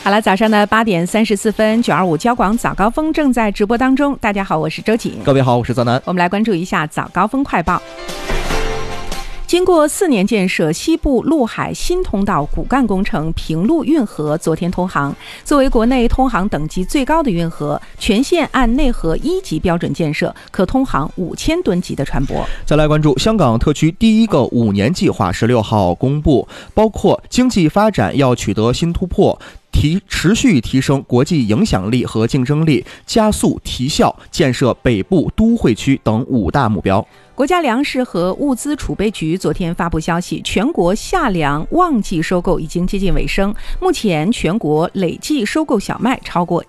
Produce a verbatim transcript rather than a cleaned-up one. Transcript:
好了，早上的八点三十四分，九二五交广早高峰正在直播当中。大家好，我是周瑾。 各位好，我是泽南。 我们来关注一下早高峰快报。经过四年建设，西部陆海新通道骨干工程平陆运河昨天通航。作为国内通航等级最高的运河，全线按内河一级标准建设，可通航五千吨级的船舶。 再来关注香港特区第一个五年计划，十六号公布，包括经济发展要取得新突破。提持续提升国际影响力和竞争力，加速提效，建设北部都会区等五大目标。 国家粮食和物资储备局昨天发布消息，全国夏粮旺季收购已经接近尾声，目前全国累计收购小麦超过